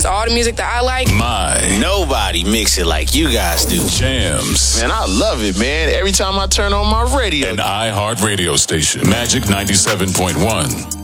presents all the music that I like. Nobody mix it like you guys do. Jams. Man, I love it, man. Every time I turn on my radio. An iHeart radio station. Magic 97.1.